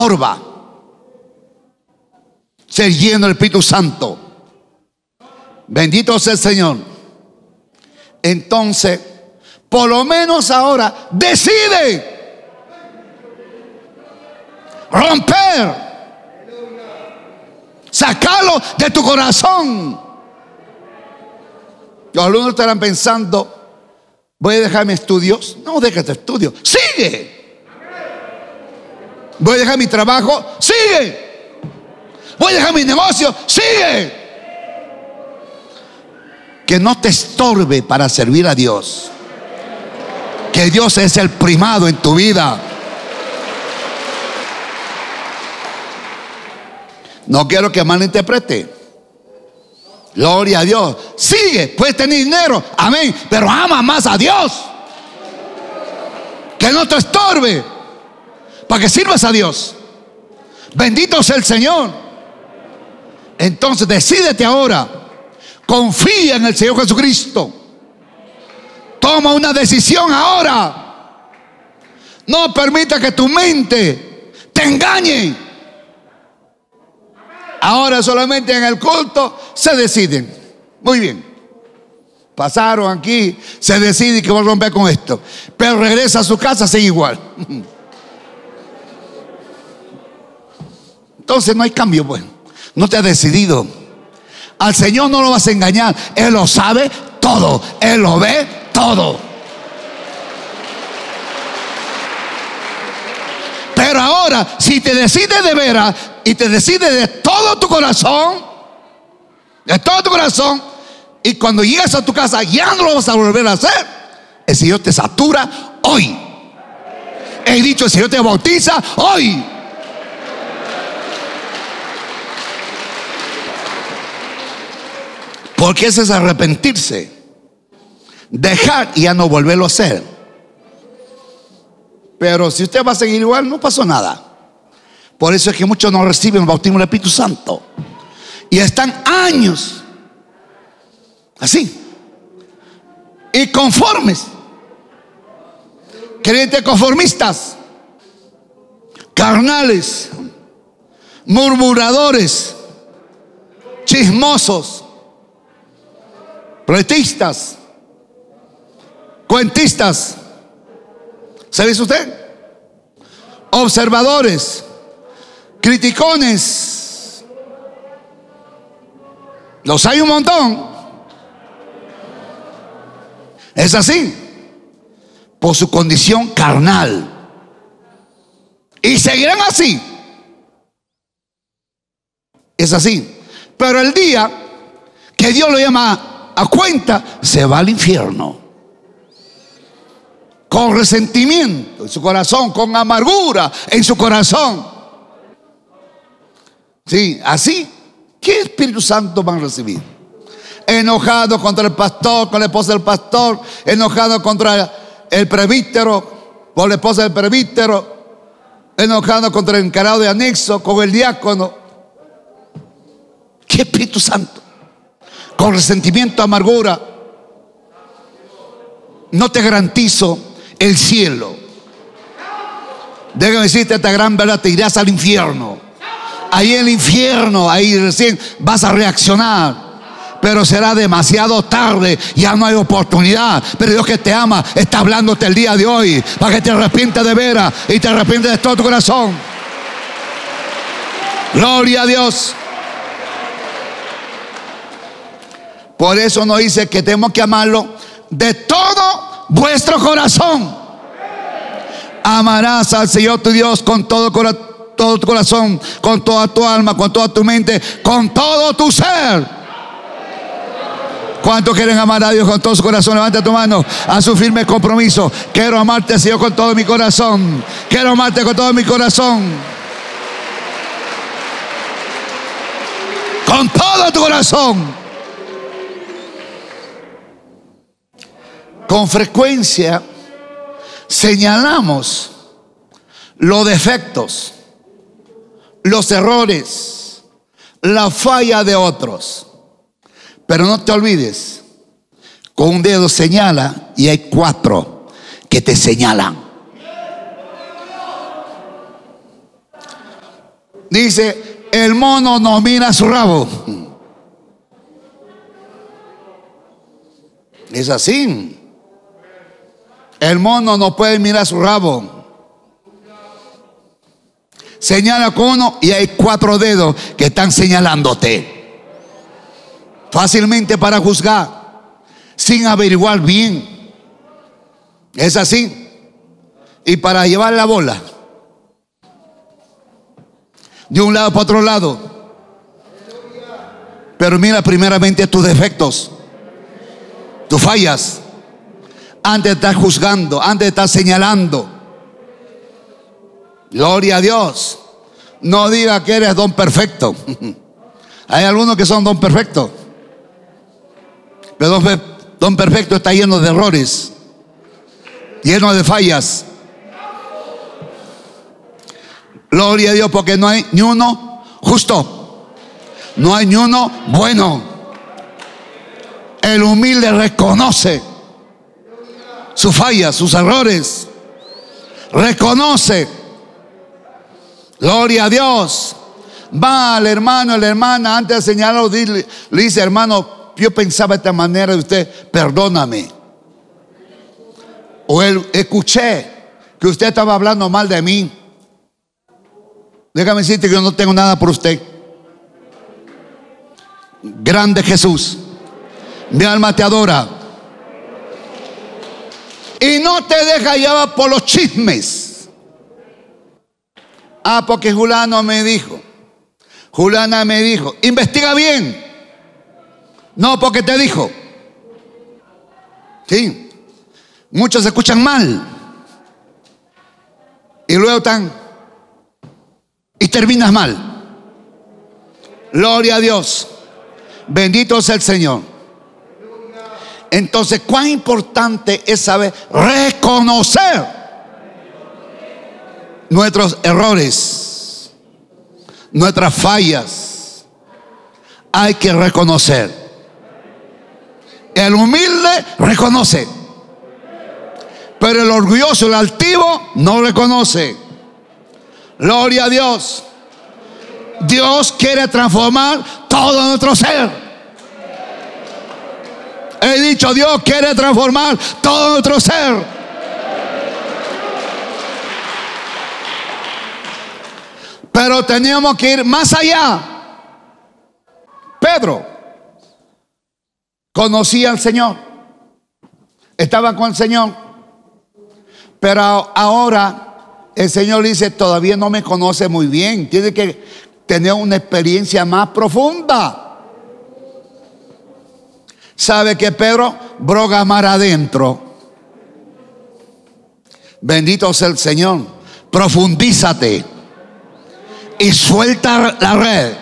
estorba ser lleno del Espíritu Santo. Bendito sea el Señor. Entonces, por lo menos ahora, decide romper, sacarlo de tu corazón. Los alumnos estarán pensando: ¿voy a dejar mis estudios? No dejes tu estudio, sigue. ¿Voy a dejar mi trabajo? Sigue. ¿Voy a dejar mi negocio? Sigue. Que no te estorbe para servir a Dios. Que Dios es el primado en tu vida. No quiero que malinterprete. Gloria a Dios. Sigue, puedes tener dinero, amén, pero ama más a Dios. Que no te estorbe, para que sirvas a Dios. Bendito sea el Señor. Entonces decídete ahora. Confía en el Señor Jesucristo. Toma una decisión ahora. No permita que tu mente te engañe. Ahora solamente en el culto se deciden. Muy bien. Pasaron aquí, se decide que voy a romper con esto. Pero regresa a su casa, sigue igual. Entonces no hay cambio, pues. No te has decidido. Al Señor no lo vas a engañar. Él lo sabe todo. Él lo ve todo. Pero ahora, si te decides de veras y te decides de todo tu corazón, y cuando llegas a tu casa ya no lo vas a volver a hacer, el Señor te satura hoy. He dicho, el Señor te bautiza hoy. Porque ese es arrepentirse, dejar y ya no volverlo a hacer. Pero si usted va a seguir igual, no pasó nada. Por eso es que muchos no reciben el bautismo del Espíritu Santo y están años así, y conformes, creyentes conformistas, carnales, murmuradores, chismosos, pletistas, cuentistas. ¿Sabe usted? Observadores, criticones. Los hay un montón. Es así, por su condición carnal. Y seguirán así. Es así. Pero el día que Dios lo llama a cuenta, se va al infierno. Con resentimiento en su corazón, con amargura en su corazón. Sí, así. ¿Qué Espíritu Santo van a recibir? Enojado contra el pastor, con la esposa del pastor, enojado contra el presbítero, por la esposa del presbítero, enojado contra el encargado de anexo, con el diácono. ¿Qué Espíritu Santo? Con resentimiento, amargura. No te garantizo el cielo. Déjame decirte esta gran verdad: te irás al infierno. Ahí en el infierno, ahí recién vas a reaccionar. Pero será demasiado tarde, ya no hay oportunidad. Pero Dios, que te ama, está hablándote el día de hoy para que te arrepientas de veras y te arrepientas de todo tu corazón. Gloria a Dios. Por eso nos dice que tenemos que amarlo de todo vuestro corazón. Amarás al Señor tu Dios con todo tu corazón, con toda tu alma, con toda tu mente, con todo tu ser. ¿Cuántos quieren amar a Dios con todo su corazón? Levanta tu mano a su firme compromiso. Quiero amarte, Señor, con todo mi corazón. Quiero amarte con todo mi corazón. Con todo tu corazón. Con frecuencia señalamos los defectos, los errores, la falla de otros. Pero no te olvides, con un dedo señala y hay 4 que te señalan. Dice, el mono no mira su rabo. Es así. El mono no puede mirar su rabo. Señala con uno y hay 4 dedos que están señalándote. Fácilmente para juzgar, sin averiguar bien. Es así. Y para llevar la bola de un lado para otro lado. Pero mira primeramente tus defectos, tus fallas, antes de estar juzgando, antes de estar señalando. Gloria a Dios. No diga que eres don perfecto. Hay algunos que son don perfecto, pero don perfecto está lleno de errores, lleno de fallas. Gloria a Dios, porque no hay ni uno justo, no hay ni uno bueno. El humilde reconoce sus fallas, sus errores. Reconoce. Gloria a Dios. Va al hermano, a la hermana, antes de señalarlo, le dice, hermano, yo pensaba de esta manera de usted, perdóname. O escuché que usted estaba hablando mal de mí. Déjame decirte que yo no tengo nada por usted. Grande Jesús. Mi alma te adora. Y no te deja llevar por los chismes. Ah, porque Julano me dijo, Julana me dijo. Investiga bien. No porque te dijo. Sí. Muchos se escuchan mal y luego están y terminas mal. Gloria a Dios. Bendito sea el Señor. Entonces, cuán importante es saber reconocer nuestros errores, nuestras fallas. Hay que reconocer. El humilde reconoce, pero el orgulloso, el altivo, no reconoce. Gloria a Dios. Dios quiere transformar todo nuestro ser. He dicho, Dios quiere transformar todo nuestro ser. Pero teníamos que ir más allá. Pedro conocía al Señor, estaba con el Señor, pero ahora el Señor dice, todavía no me conoce muy bien, tiene que tener una experiencia más profunda. ¿Sabe que Pedro? Broga mar adentro. Bendito sea el Señor. Profundízate y suelta la red.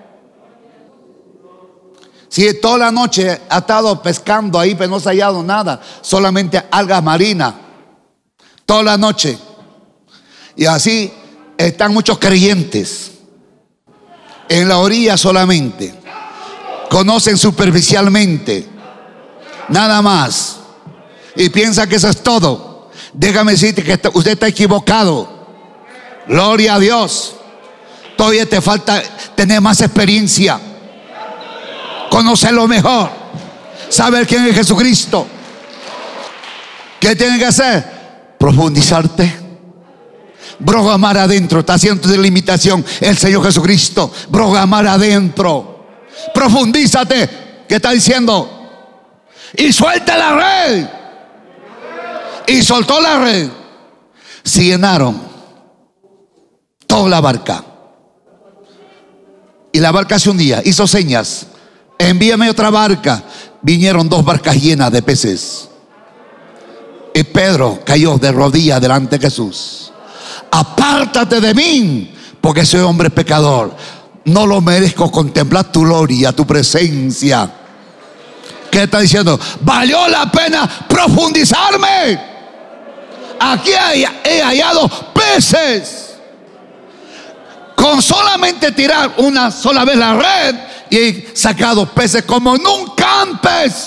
Si toda la noche ha estado pescando ahí, pero no se ha hallado nada, solamente algas marinas, toda la noche. Y así están muchos creyentes en la orilla solamente, conocen superficialmente, nada más, y piensa que eso es todo. Déjame decirte que usted está equivocado. Gloria a Dios. Todavía te falta tener más experiencia, conocerlo mejor, saber quién es Jesucristo. ¿Qué tienen que hacer? Profundizarte. Brogamar adentro. Está haciendo tu limitación el Señor Jesucristo. Brogamar adentro. Profundízate. ¿Qué está diciendo? Y suelta la red. Y soltó la red. Se llenaron toda la barca. Y la barca se hundía. Hizo señas. Envíame otra barca. Vinieron 2 barcas llenas de peces. Y Pedro cayó de rodillas delante de Jesús. Apártate de mí, porque soy hombre pecador. No lo merezco contemplar tu gloria, tu presencia. ¿Qué está diciendo? Valió la pena profundizarme. Aquí he hallado peces. Con solamente tirar una sola vez la red, y he sacado peces como nunca antes.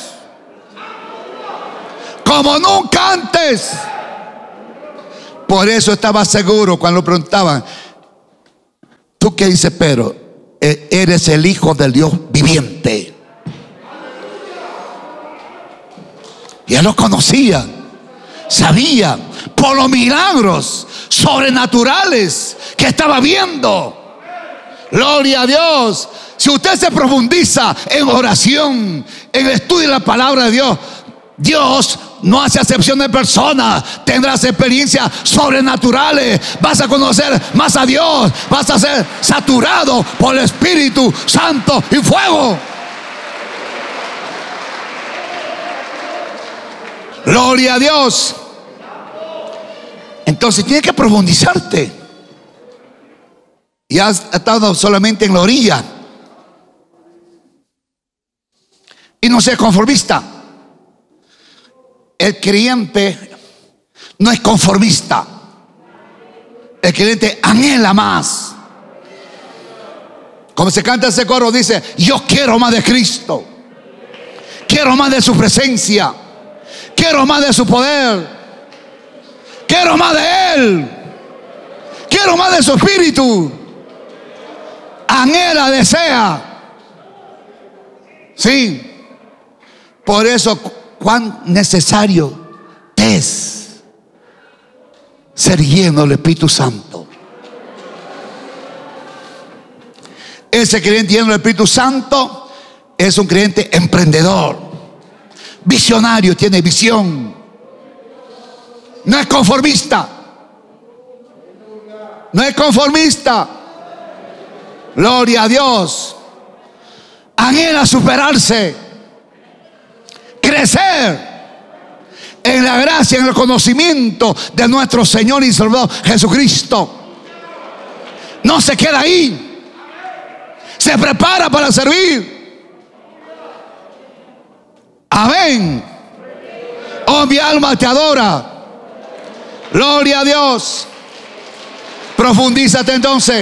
Como nunca antes. Por eso estaba seguro cuando preguntaban, ¿tú ¿qué dice Pedro? Eres el Hijo del Dios viviente. Y él lo conocía, sabía por los milagros sobrenaturales que estaba viendo. Gloria a Dios. Si usted se profundiza en oración, en el estudio de la palabra de Dios, Dios no hace acepción de personas. Tendrás experiencias sobrenaturales. Vas a conocer más a Dios. Vas a ser saturado por el Espíritu Santo y fuego. Gloria a Dios. Entonces tienes que profundizarte. Y has estado solamente en la orilla. Y no seas conformista. El creyente no es conformista. El creyente anhela más. Como se canta ese coro, dice: yo quiero más de Cristo. Quiero más de su presencia. Quiero más de su poder. Quiero más de Él. Quiero más de su Espíritu. Anhela, desea. Sí. Por eso, cuán necesario es ser lleno del Espíritu Santo. Ese creyente lleno del Espíritu Santo es un creyente emprendedor, visionario, tiene visión. No es conformista. No es conformista. Gloria a Dios. Anhela superarse, crecer en la gracia, en el conocimiento de nuestro Señor y Salvador Jesucristo. No se queda ahí. Se prepara para servir. Amén. Oh, mi alma te adora. Gloria a Dios. Profundízate entonces.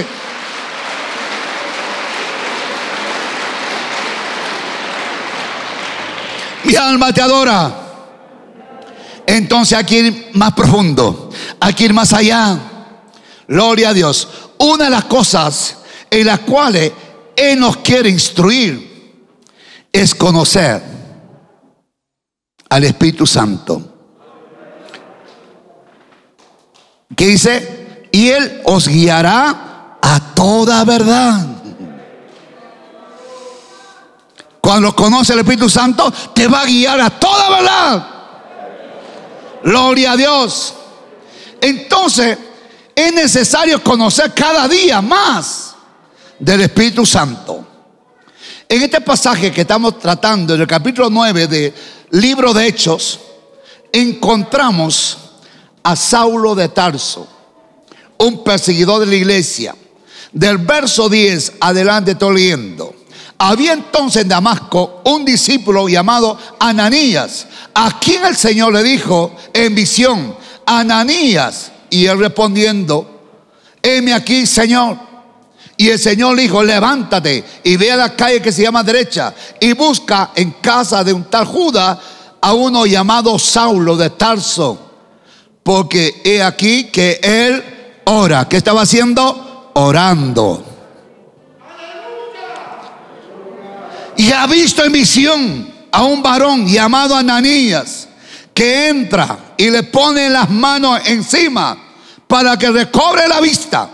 Mi alma te adora. Entonces hay que ir más profundo, hay que ir más allá. Gloria a Dios. Una de las cosas en las cuales Él nos quiere instruir es conocer al Espíritu Santo. ¿Qué dice? Y Él os guiará a toda verdad. Cuando conoce el Espíritu Santo, te va a guiar a toda verdad. Gloria a Dios. Entonces, es necesario conocer cada día más del Espíritu Santo. En este pasaje que estamos tratando, en el capítulo 9 del libro de Hechos, encontramos a Saulo de Tarso, un perseguidor de la iglesia. Del verso 10 adelante estoy leyendo. Había entonces en Damasco un discípulo llamado Ananías, a quien el Señor le dijo en visión: Ananías. Y él respondiendo: heme aquí, Señor. Y el Señor le dijo: levántate y ve a la calle que se llama Derecha y busca en casa de un tal Judas a uno llamado Saulo de Tarso, porque he aquí que él ora. ¿Qué estaba haciendo? Orando. Y ha visto en visión a un varón llamado Ananías, que entra y le pone las manos encima para que recobre la vista.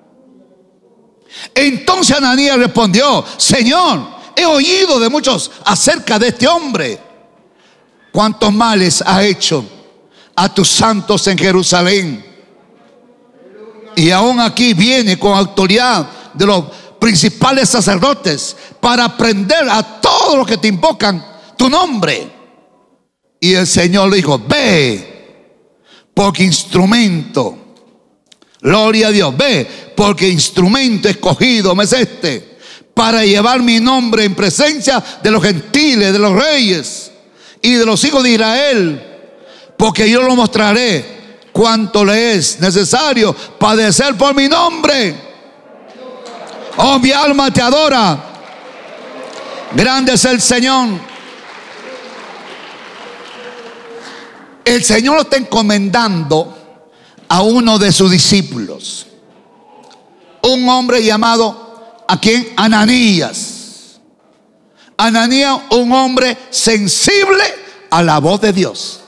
Entonces Ananías respondió: Señor, he oído de muchos acerca de este hombre, cuántos males ha hecho a tus santos en Jerusalén. Y aún aquí viene con autoridad de los principales sacerdotes para prender a todos los que te invocan tu nombre. Y el Señor le dijo: ve, porque instrumento, gloria a Dios, ve, porque instrumento escogido me es este, para llevar mi nombre en presencia de los gentiles, de los reyes y de los hijos de Israel, porque yo lo mostraré cuánto le es necesario padecer por mi nombre. Oh, mi alma te adora. Grande es el Señor. El Señor lo está encomendando a uno de sus discípulos. un hombre llamado, ¿a quién? Ananías. Ananías, un hombre sensible a la voz de Dios.